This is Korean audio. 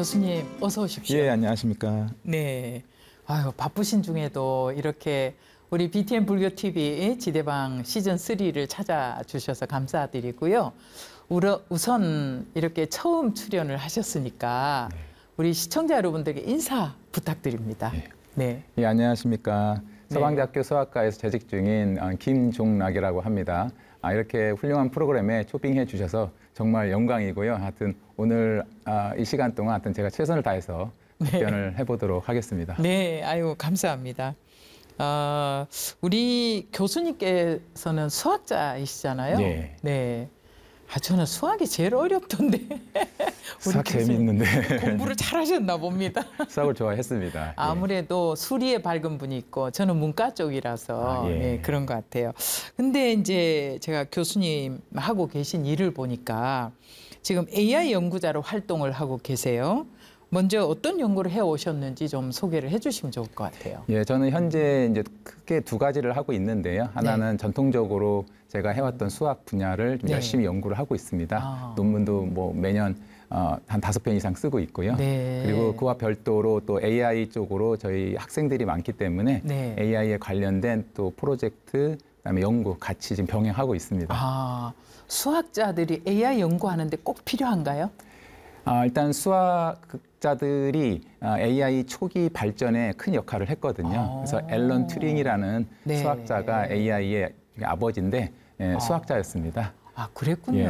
교수님 어서 오십시오. 예, 안녕하십니까. 네. 아유, 바쁘신 중에도 이렇게 우리 BTN 불교 TV 지대방 시즌 3를 찾아주셔서 감사드리고요. 우선 이렇게 처음 출연을 하셨으니까 우리 시청자 여러분들에게 인사 부탁드립니다. 네. 예, 안녕하십니까. 네. 서강대학교 수학과에서 재직 중인 김종락이라고 합니다. 이렇게 훌륭한 프로그램에 초빙해 주셔서 정말 영광이고요. 하여튼 오늘 이 시간 동안 하여튼 제가 최선을 다해서 답변을 해보도록 하겠습니다. 네, 아유 감사합니다. 우리 교수님께서는 수학자이시잖아요. 네. 네. 저는 수학이 제일 어렵던데. 수학 재미있는데. 공부를 잘하셨나 봅니다. 수학을 좋아했습니다. 아무래도 수리에 밝은 분이 있고 저는 문과 쪽이라서 예. 네, 그런 것 같아요. 근데 이제 제가 교수님 하고 계신 일을 보니까 지금 AI 연구자로 활동을 하고 계세요. 먼저 어떤 연구를 해 오셨는지 좀 소개를 해주시면 좋을 것 같아요. 예, 저는 현재 이제 크게 두 가지를 하고 있는데요. 하나는 전통적으로 제가 해왔던 수학 분야를 좀 열심히 연구를 하고 있습니다. 논문도 뭐 매년 한 5편 이상 쓰고 있고요. 네. 그리고 그와 별도로 또 AI 쪽으로 저희 학생들이 많기 때문에 네. AI에 관련된 또 프로젝트, 그다음에 연구 같이 지금 병행하고 있습니다. 수학자들이 AI 연구하는데 꼭 필요한가요? 일단 수학자들이 AI 초기 발전에 큰 역할을 했거든요. 그래서 앨런 튜링이라는 네. 수학자가 AI의 아버지인데 수학자였습니다. 그랬군요. 예,